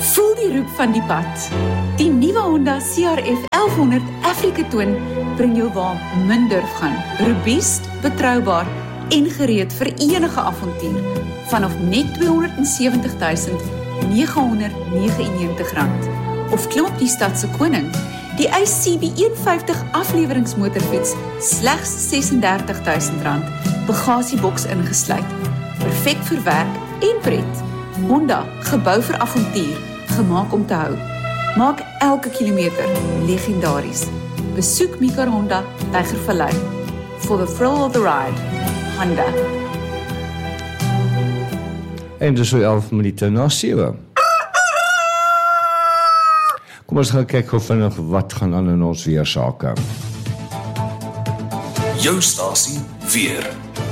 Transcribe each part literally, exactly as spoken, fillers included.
Voel die roep van die pad. Die nuwe Honda C R F elf honderd Africa Twin bring jou waar min durf gaan. Robuust, betroubaar en gereed vir enige avontuur. Vanaf net tweehonderd sewentig tuisend neghonderd negenennegentig rand. Of klim op die stadse koning, die I C B een vyftig afleweringsmotorfiets, slegs ses en dertig tuisend rand, bagasieboks ingesluit. Perfek vir werk en pret. Honda, gebou vir avontuur, gemaak om te hou. Maak elke kilometer legendaries. Besoek Mekar Honda, Tygervallei. For the thrill of the ride, Honda. En dis so elf minute na sewe. Kom ons gaan kyk hoe vinnig wat gaan aan in ons weersake. Jou stasie weer.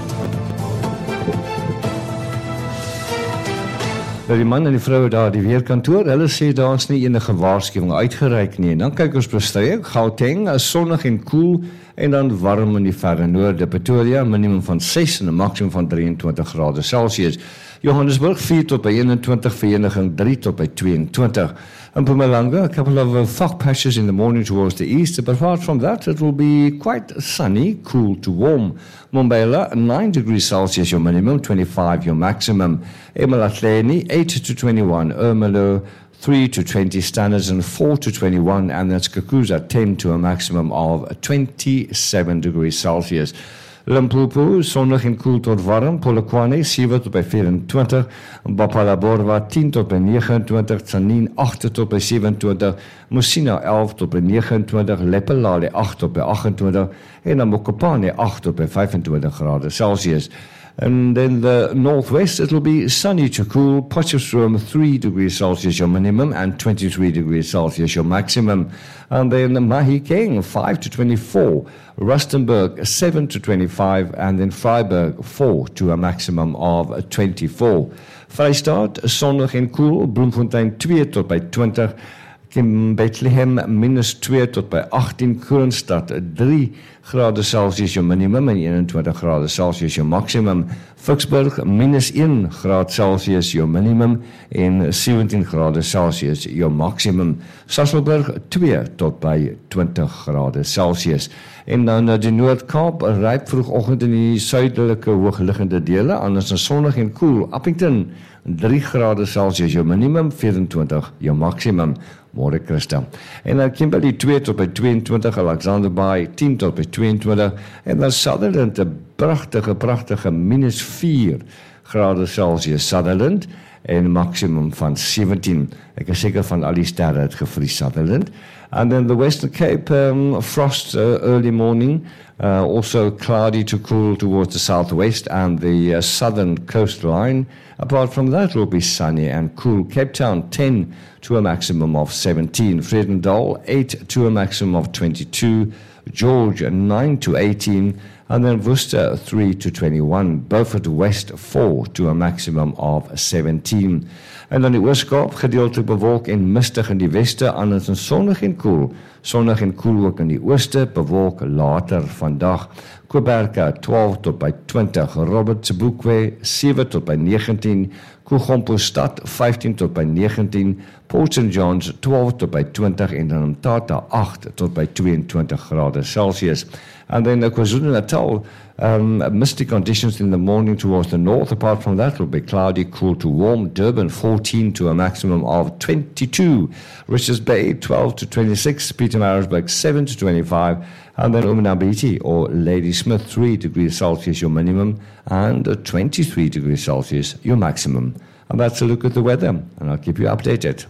Nou die man en die vrou daar die weerkantoor, hulle sê daar is nie enige waarskuwing uitgereik nie. En dan kyk ons bestreek, Gauteng is sonnig en koel en dan warm in die verre noorde. Pretoria minimum van ses en 'n maksimum van drieëntwintig grade Celsius. Johannesburg vier tot by eenentwintig, Vereniging drie tot by tweeëntwintig. In Mpumalanga, a couple of uh, fog patches in the morning towards the east, but apart from that, it will be quite sunny, cool to warm. Mbombela, nine degrees Celsius your minimum, twenty-five your maximum. eMalahleni, eight to twenty-one. Ermelo, three to twenty standards and four to twenty-one, and that's Kakuza, ten to a maximum of twenty-seven degrees Celsius. Limpopo, sonnig en koel tot warm, Polokwane, sewe tot by vyfentwintig, Bapalaborwa, tien tot by negenentwintig, Tsanin, agt tot by sewenentwintig, Musina, elf tot by negenentwintig, Lepelale, agt tot by agentwintig, en dan Mokopane, agt tot by vyfentwintig grade Celsius. And then the northwest, it'll be sunny to cool, Potchefstroom, three degrees Celsius your minimum and twenty-three degrees Celsius your maximum. And then Mahikeng, five to twenty-four, Rustenburg, seven to twenty-five, and then Freiburg, four to a maximum of twenty-four. Vrystaat, sonnig en koel, Bloemfontein, two tot by twenty, Kim Bethlehem, minus two tot by agttien, Kroonstad, three grade Celsius your minimum en eenentwintig grade Celsius your maximum. Vicksburg, minus one grade Celsius your minimum en seventeen grade Celsius your maximum. Sasolburg, two tot by twenty grade Celsius. En dan uh, die Noord-Kaap, ryp vroegoggend in die suidelike hoogliggende dele, anders is sonnig en koel. Appington, three grade Celsius your minimum, vyfentwintig your maximum. Môre Christa. En dan Kimberley, two tot by tweeëntwintig, Alexander Bay, ten tot by tweeëntwintig, en dan Sutherland, 'n pragtige, pragtige minus four grade Celsius Sutherland, en maximum van seventeen. Ek is seker van al die sterre het gevries Sutherland. And then the Western Cape, um, frost uh, early morning, uh, also cloudy to cool towards the southwest and the uh, southern coastline. Apart from that, it will be sunny and cool. Cape Town, ten to a maximum of seventeen. Vredendal, eight to a maximum of twenty-two. George, nine to eighteen. And then Worcester, three to twenty-one. Beaufort West, four to a maximum of seventeen. En dan die Oos-Kaap, gedeeltelik bewolk en mistig in die weste, anders en sonnig en koel. Sonnig en koel ook in die ooste, bewolk later vandag. Kuiberga, twaalf tot by twintig. Robert Sebokwe, seven tot by negentien. Kugompo-Stad, vyftien tot by negentien. Port Saint John's, twaalf tot by twenty. En dan Mthatha, eight tot by tweeëntwintig grade Celsius. And then uh, KwaZulu-Natal, um, misty conditions in the morning towards the north. Apart from that, it will be cloudy, cool to warm. Durban, fourteen to a maximum of twenty-two. Richards Bay, twelve to twenty-six. Pietermaritzburg, seven to twenty-five. And then Umnabiti or Ladysmith, three degrees Celsius your minimum and uh, twenty-three degrees Celsius your maximum. And that's a look at the weather, and I'll keep you updated.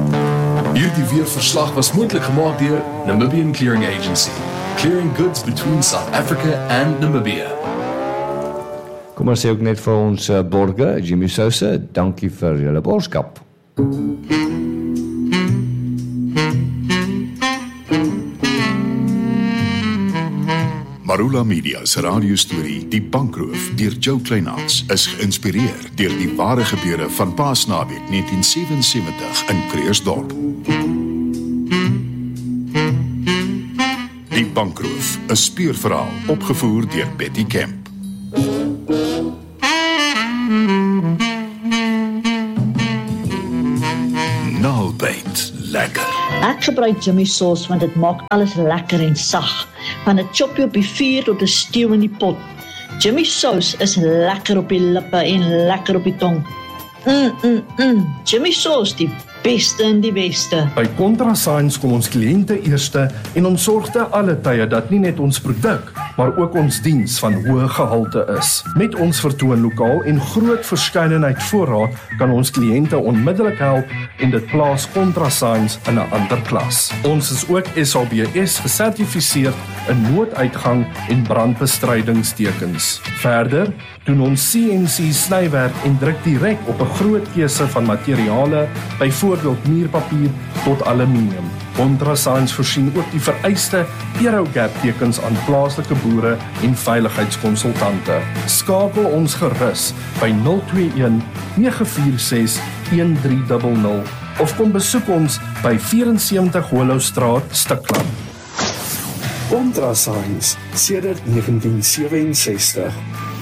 Hierdie weerverslag was moontlik gemaak deur Namibian Clearing Agency. Clearing goods between South Africa and Namibia. Kom ons sê ook net vir ons uh, borge, Jimmy Sousa, dankie vir julle borgskap. Marula Media se radiostorie Die Bankroof deur Joe Kleinhans is geïnspireer deur die ware gebeure van Paasnaweek negentien sewensewentig in Kreersdorp. Die Bankroof, 'n speurverhaal opgevoer deur Betty Kemp. Garnaal byt, lekker. Ek gebruik Jimmy sauce want dit maak alles lekker en sag. Van 'n choppie op die vuur tot 'n stew in die pot. Jimmy sauce is lekker op die lippe en lekker op die tong. Mm, mm, mm. Jimmy sauce, die beste in die beste. By ContraScience kom ons kliënte eerste en ons sorg te alle tye dat nie net ons produk, maar ook ons diens van hoë gehalte is. Met ons vertoonlokaal en groot verskeidenheid voorraad kan ons kliënte onmiddellik help en dit plaas ContraScience in 'n ander klas. Ons is ook S A B S gesertifiseer in nooduitgang en brandbestrydingstekens. Verder doen ons C N C snywerk en druk direk op 'n groot keuse van materiale, byvoorbeeld muurpapier tot aluminium. ContraScience voorsien ook die vereiste Aerogap tekens aan plaaslike boere en veiligheidskonsultante. Skakel ons gerus by nul twee een nege vier ses een drie nul nul of kom besoek ons by vyf-en-sewentig Hollowstraat, Stikland. ContraScience sedert negentien sewe en sestig.